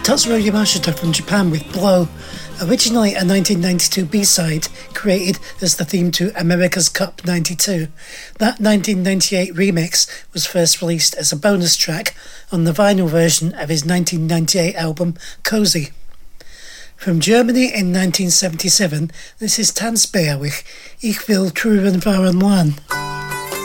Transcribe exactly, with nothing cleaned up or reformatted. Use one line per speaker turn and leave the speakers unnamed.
Tatsuro Yamashita from Japan with Blow, originally a nineteen ninety-two B-side created as the theme to America's Cup ninety-two. That nineteen ninety-eight remix was first released as a bonus track on the vinyl version of his nineteen ninety-eight album Cozy. From Germany in nineteen seventy-seven, this is Tanzbär with Ich will Touren fahren Lahn.